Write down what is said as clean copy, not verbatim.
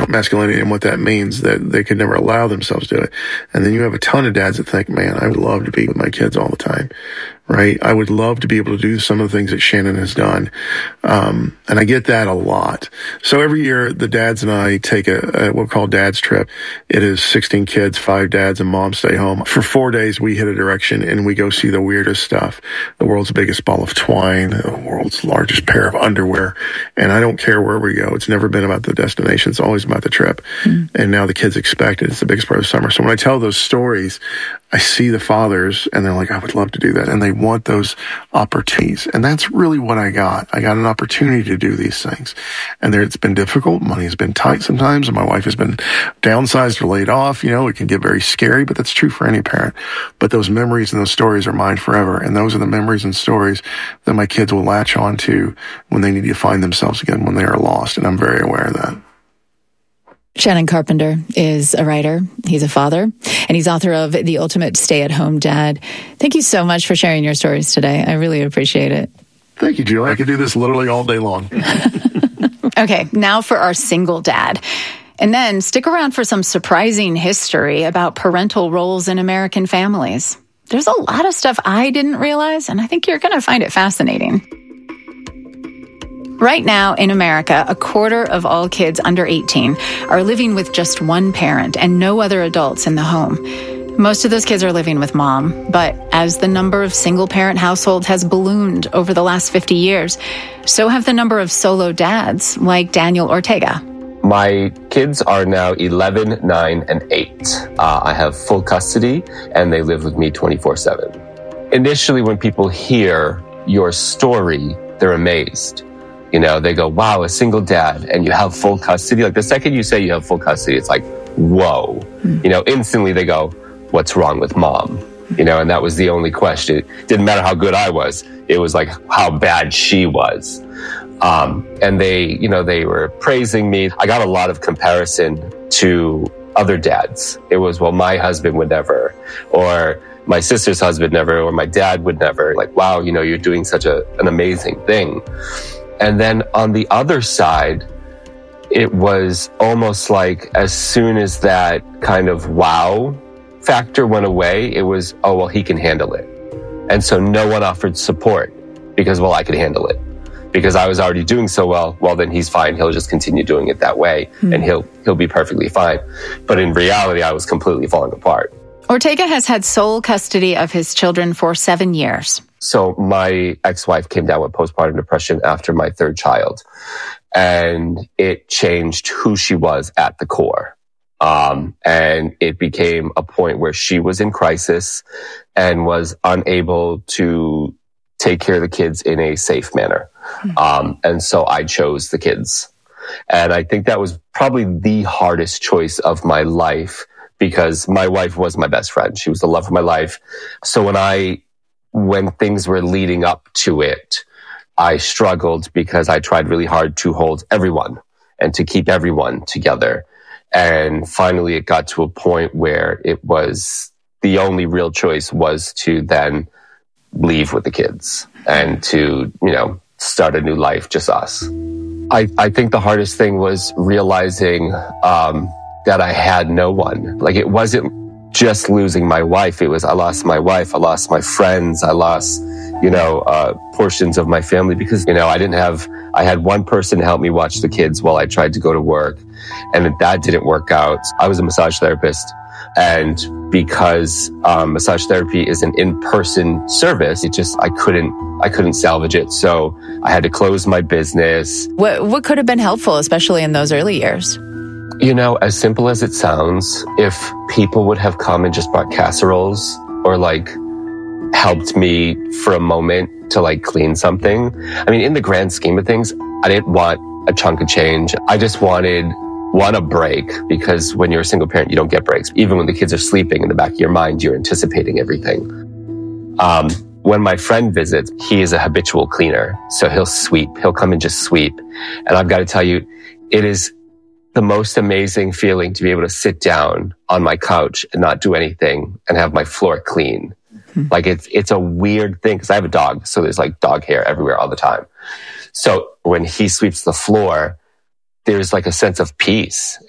masculinity and what that means, that they could never allow themselves to do it. And then you have a ton of dads that think, man, I would love to be with my kids all the time, right? I would love to be able to do some of the things that Shannon has done. And I get that a lot. So every year, the dads and I take what we call Dad's Trip. It is 16 kids, 5 dads, and mom stay home. For 4 days, we hit a direction and we go see the weirdest stuff. The world's biggest ball of twine, the world's largest pair of underwear. And I don't care where we go. It's never been about the destination. It's always about the trip. And now the kids expect it. It's the biggest part of summer. So when I tell those stories, I see the fathers and they're like, I would love to do that. And they want those opportunities. And that's really what I got. I got an opportunity to do these things. And it's been difficult. Money has been tight sometimes. And my wife has been downsized or laid off. You know, it can get very scary, but that's true for any parent. But those memories and those stories are mine forever. And those are the memories and stories that my kids will latch on to when they need to find themselves again, when they are lost. And I'm very aware of that. Shannon Carpenter is a writer, he's a father, and he's author of The Ultimate Stay-at-Home Dad. Thank you so much for sharing your stories today. I really appreciate it. Thank you, Julie. I could do this literally all day long. Okay, now for our single dad. And then stick around for some surprising history about parental roles in American families. There's a lot of stuff I didn't realize, and I think you're going to find it fascinating. Right now in America, 1/4 of all kids under 18 are living with just one parent and no other adults in the home. Most of those kids are living with mom, but as the number of single-parent households has ballooned over the last 50 years, so have the number of solo dads like Daniel Ortega. My kids are now 11, 9, and 8. I have full custody, and they live with me 24/7. Initially, when people hear your story, they're amazed. You know, they go, wow, a single dad, and you have full custody. Like the second you say you have full custody, it's like, whoa. You know, instantly they go, what's wrong with mom? You know, and that was the only question. It didn't matter how good I was. It was like how bad she was. And they were praising me. I got a lot of comparison to other dads. It was, well, my husband would never, or my sister's husband never, or my dad would never. Like, wow, you know, you're doing such an amazing thing. And then on the other side, it was almost like as soon as that kind of wow factor went away, it was, oh, well, he can handle it. And so no one offered support because, well, I could handle it. Because I was already doing so well, then he's fine. He'll just continue doing it that way and he'll be perfectly fine. But in reality, I was completely falling apart. Ortega has had sole custody of his children for 7 years. So my ex-wife came down with postpartum depression after my 3rd child, and it changed who she was at the core. And it became a point where she was in crisis and was unable to take care of the kids in a safe manner. And so I chose the kids. And I think that was probably the hardest choice of my life, because my wife was my best friend. She was the love of my life. So when things were leading up to it, I struggled because I tried really hard to hold everyone and to keep everyone together. And finally, it got to a point where it was the only real choice was to then leave with the kids and to, you know, start a new life, just us. I think the hardest thing was realizing that I had no one. Like, it wasn't just losing my wife. It was, I lost my wife, I lost my friends, I lost, portions of my family because, I had one person to help me watch the kids while I tried to go to work. And that didn't work out. I was a massage therapist. And because massage therapy is an in-person service, I couldn't salvage it. So I had to close my business. What could have been helpful, especially in those early years? As simple as it sounds, if people would have come and just brought casseroles or helped me for a moment to clean something. I mean, in the grand scheme of things, I didn't want a chunk of change. I just wanted a break, because when you're a single parent, you don't get breaks. Even when the kids are sleeping, in the back of your mind, you're anticipating everything. When my friend visits, he is a habitual cleaner. So he'll sweep. He'll come and just sweep. And I've got to tell you, it is the most amazing feeling to be able to sit down on my couch and not do anything and have my floor clean. It's a weird thing, because I have a dog. So there's dog hair everywhere all the time. So when he sweeps the floor, there's a sense of peace.